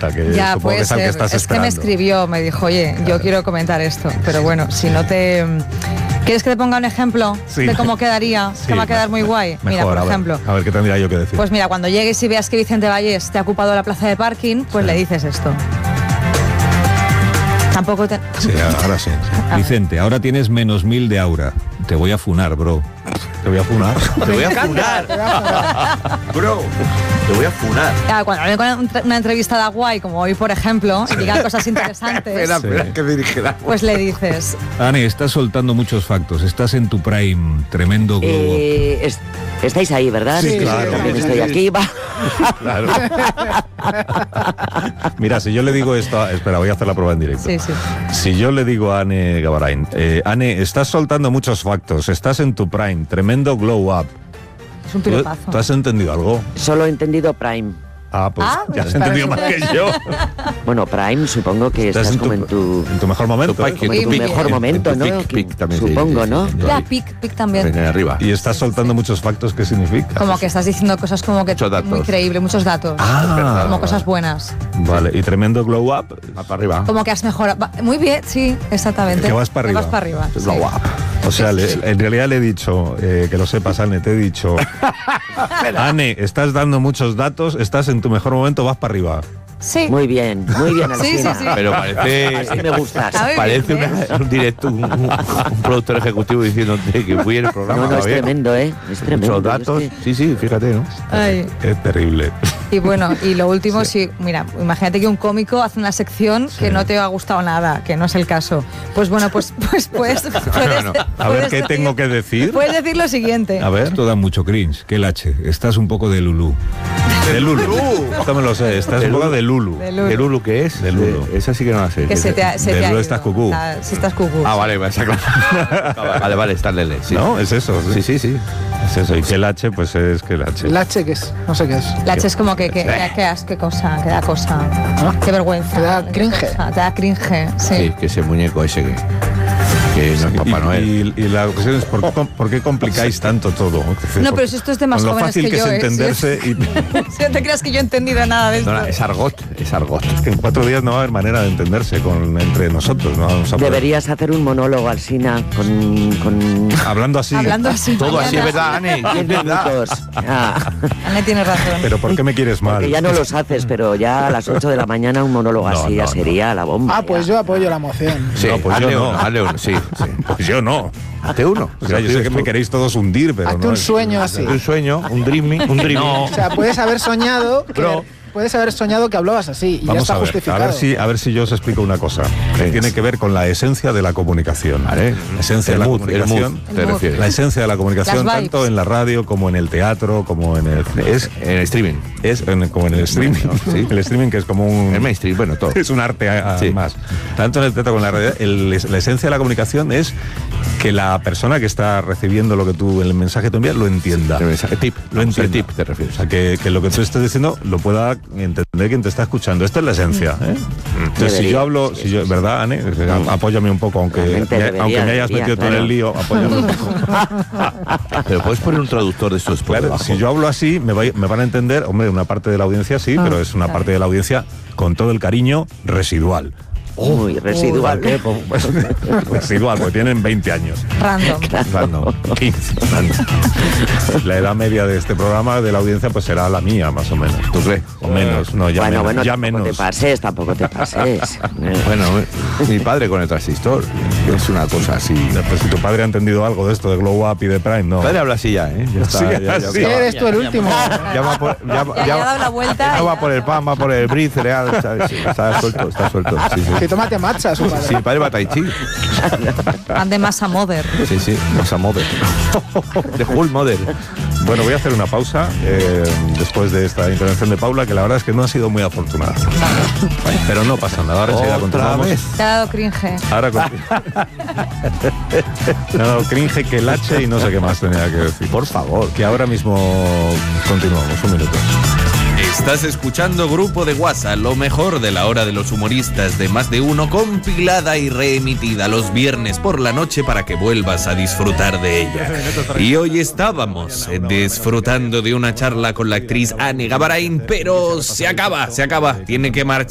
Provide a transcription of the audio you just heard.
vuelta, que ya, supongo que es al que estás esperando. Es que me escribió, me dijo, oye, yo quiero comentar esto, pero bueno, si no te... ¿Quieres que te ponga un ejemplo de cómo quedaría? Sí, que va a quedar muy guay. Mejor, mira, por ejemplo. A ver, ¿qué tendría yo que decir? Pues mira, cuando llegues y veas que Vicente Vallés te ha ocupado la plaza de parking, pues le dices esto. Tampoco te... Sí, ahora sí. Vicente, ahora tienes -1000 de aura. Te voy a funar, bro. Te voy a funar. Te voy a funar. Bro, te voy a funar. Claro, cuando hable con una entrevistada guay, como hoy, por ejemplo, y digan cosas interesantes, espera, que dirigirá. Pues le dices... Ane, estás soltando muchos factos. Estás en tu prime. Tremendo globo. Estáis ahí, ¿verdad? Sí, claro. También estoy aquí. Va. Claro. Mira, si yo le digo esto... Espera, voy a hacer la prueba en directo. Sí, sí. Si yo le digo a Ane Gabarain, Ane, estás soltando muchos factos, estás en tu prime, tremendo glow up. Es un piropazo. ¿Tú has entendido algo? Solo he entendido Prime. Ah, pues ya has entendido más que yo. Bueno, Prime, supongo que estás como en tu mejor momento. En tu mejor momento, ¿no? Pic también. Supongo, ¿no? La pic también. Arriba. Y estás soltando muchos factos, ¿qué significa? Como que estás diciendo cosas como que muy creíble, muchos datos. Como cosas buenas. Vale, y tremendo glow up. Va para arriba. Como que has mejorado. Muy bien, sí, exactamente. Que vas para arriba. Vas para arriba. Glow up. O sea, en realidad le he dicho, que lo sepas, Ane, te he dicho, Ane, estás dando muchos datos, estás en tu mejor momento, vas para arriba. Sí. Muy bien, Alsina. Sí. Pero parece... Así me gustas. Parece un directo, un productor ejecutivo diciéndote que fui en el programa. No, es tremendo, ¿eh? Es tremendo. Muchos datos. Sí, fíjate, ¿no? Ay. Es terrible. Y bueno, y lo último, sí, mira, imagínate que un cómico hace una sección que no te ha gustado nada, que no es el caso. Pues bueno, pues puedes A ver, ¿qué tengo que decir? Puedes decir lo siguiente. A ver. Esto da mucho cringe. Que el H. Estás un poco de Lulú. De Lulu. Esto me lo sé. Estás un poco de Lulu. ¿De Lulu qué es? De Lulu. Esa sí que no la sé. Que se te ha Lulu ido. estás cucú. Si estás cucú. Ah, vale, me saca. Vale, está Lele. Sí. ¿No? Es eso. Sí. Es eso. Y que el H, pues es que el H. ¿El H qué es? No sé qué es. La H es como que qué cosa, que da cosa. Qué vergüenza. Te da cringe. Te da cringe, sí. Sí, que ese muñeco ese que no es Papá Noel. Y la cuestión es, ¿por qué complicáis tanto todo? No, pero si esto es de más con lo jóvenes fácil que yo, es entenderse Si no te creas que yo he entendido nada de esto. No, es argot. Es que en 4 días no va a haber manera de entenderse entre nosotros. No vamos a poder. Deberías hacer un monólogo, Alsina, con... Hablando así. Todo así es verdad, Ane. 10 minutos. Ane tiene razón. Pero ¿por qué me quieres mal? Que ya no los haces, pero ya a las 8 de la mañana un monólogo así ya sería la bomba. Pues yo apoyo la moción. Sí, no, pues yo no. Hazle uno, sí. Pues yo no. Hazte uno. O sea, yo sé que me queréis todos hundir, pero Hazte no. un sueño así. Un sueño, un dreaming. O sea, puedes haber soñado que hablabas así y ya Vamos está a ver, justificado. a ver si yo os explico una cosa que tiene que ver con la esencia de la comunicación. Vale. La esencia de la comunicación. ¿Te refieres? La esencia de la comunicación, Las tanto vibes. en la radio como en el teatro, como en el En el streaming. como en el streaming. Sí. El streaming, que es como un El mainstream, bueno, todo. es un arte Sí. más. Tanto en el teatro como en la radio, la esencia de la comunicación es que la persona que está recibiendo lo que el mensaje que tú envías lo entienda. El mensaje tip. Lo entienda. El tip te refieres. O sea, que lo que tú estés diciendo lo pueda entender quien te está escuchando. Esta es la esencia. Entonces, si yo hablo, ¿verdad, Ane? Apóyame un poco, aunque me hayas metido tú en el lío, apóyame un poco. Pero puedes poner un traductor de estos. Claro, si yo hablo así, me van a entender, hombre, una parte de la audiencia sí, pero es una parte de la audiencia con todo el cariño residual. Muy residual. Residual, porque tienen 20 años. Random. 15. La edad media de este programa, de la audiencia, pues será la mía, más o menos. ¿Tú crees? O menos. No, ya menos. Bueno, ya tampoco menos. tampoco te pases. Bueno, mi padre con el transistor. Es una cosa así. Pues si tu padre ha entendido algo de esto de Glow Up y de Prime, no. Mi padre habla así ya, ¿eh? Ya está. Sí, ya así. Eres tú el último. Ya va por, Ya ha dado la vuelta. No va por el pan, va por el brie cereal. Está suelto. Sí. Que tómate matcha, su padre. Sí, el padre va tai chi. Van de masa mother. Sí, masa mother. De whole mother. Bueno, voy a hacer una pausa después de esta intervención de Paula, que la verdad es que no ha sido muy afortunada. Pero no pasa nada, ahora enseguida continuamos. Te ha dado cringe. Ahora me ha dado cringe que el H y no sé qué más tenía que decir. Por favor, que ahora mismo continuamos. Un minuto. Estás escuchando Grupo de WhatsApp, lo mejor de la hora de los humoristas de Más de Uno, compilada y reemitida los viernes por la noche para que vuelvas a disfrutar de ella. Y hoy estábamos disfrutando de una charla con la actriz Ane Gabarain, pero se acaba, tiene que marchar.